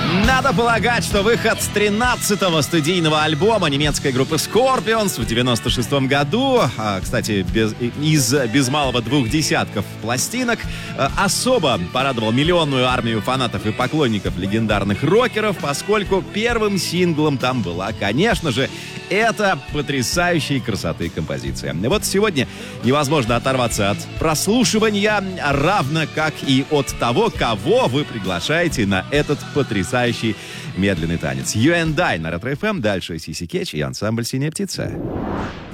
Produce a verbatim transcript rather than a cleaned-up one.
Надо полагать, что выход тринадцатого студийного альбома немецкой группы Scorpions в девяносто шестом году, а, кстати, без, из без малого двух десятков пластинок, а, особо порадовал миллионную армию фанатов и поклонников легендарных рокеров, поскольку первым синглом там была, конечно же, эта потрясающей красоты композиция. И вот сегодня невозможно оторваться от прослушивания, равно как и от того, кого вы приглашаете на этот потрясающий медленный танец. You and I на Ретро эф эм, дальше Сиси Кетч и ансамбль «Синяя птица».